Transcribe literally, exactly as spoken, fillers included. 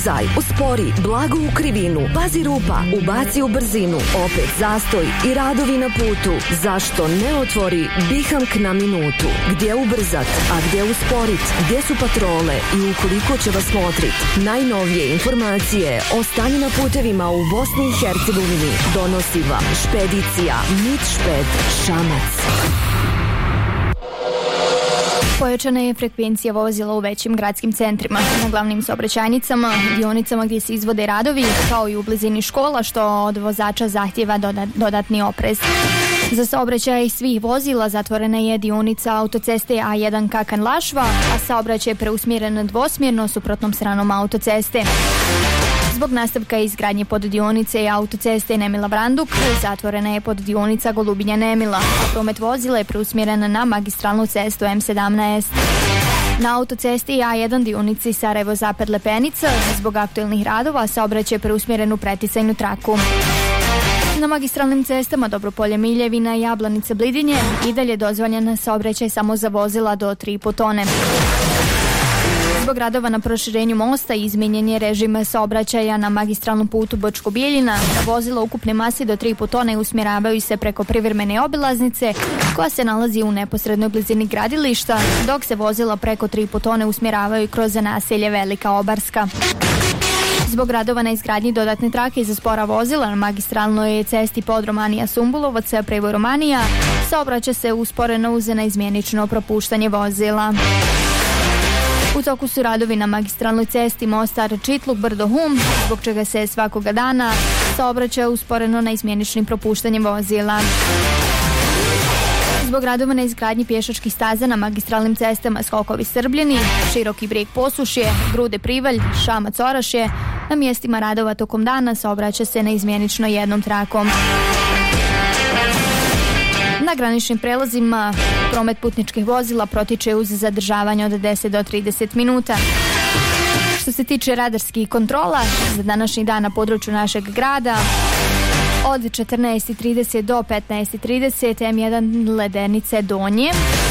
Zaj, uspori, blago u krivinu, pazi rupa, ubaci u brzinu, opet zastoj i radovi na putu. Zašto ne otvori Bihank na minutu? Gdje ubrzat, a gdje usporit? Gdje su patrole i ukoliko će vas motrit? Najnovije informacije o stanju na putevima u Bosni i Hercegovini donosi vam Špedicija Mitšped Šamac. Pojačana je frekvencija vozila u većim gradskim centrima, na glavnim saobraćajnicama, dionicama gdje se izvode radovi, kao i u blizini škola, što od vozača zahtjeva dodatni oprez. Za saobraćaj svih vozila zatvorena je dionica autoceste A jedan Kakan-Lašva, a saobraćaj je preusmjeren dvosmjerno suprotnom stranom autoceste. Zbog nastavka izgradnje poddionice autoceste Nemila-Branduk, zatvorena je poddionica Golubinja-Nemila, a promet vozila je preusmjeren na magistralnu cestu M sedamnaest. Na autocesti A jedan dionici Sarajevo-Zapad-Lepenica, zbog aktuelnih radova, saobraćaj je preusmjeren u preticajnu traku. Na magistralnim cestama Dobropolje-Miljevina i Jablanica-Blidinje i dalje dozvoljen saobraćaj samo za vozila do tri i po tone. Zbog radova na proširenju mosta izmijenjen je režim saobraćaja na magistralnom putu Bočko-Bijeljina. Vozila ukupne mase do tri i po tone usmjeravaju se preko privremene obilaznice koja se nalazi u neposrednoj blizini gradilišta, dok se vozila preko tri i po tone usmjeravaju kroz naselje Velika Obarska. Zbog radova na izgradnji dodatne trake za spora vozila na magistralnoj cesti Podromanija-Sumbulovac prevoj Romanija saobraća se usporeno uz neizmjenično propuštanje vozila. U toku su radovi na magistralnoj cesti Mostar Čitluk Brdo Hum, zbog čega se svakoga dana saobraća usporeno na izmjeničnim propuštanjem vozila. Zbog radova na izgradnji pješačkih staza na magistralnim cestama Skokovi Srbljeni, Široki Brijeg Posušje, Grude Privalj, Šamac Orašje, na mjestima radova tokom dana saobraća se neizmjenično jednom trakom. Na graničnim prelazima promet putničkih vozila protiče uz zadržavanje od deset do trideset minuta. Što se tiče radarskih kontrola, za današnji dan na području našeg grada, od četrnaest i trideset do petnaest i trideset M jedan Ledenice Donje,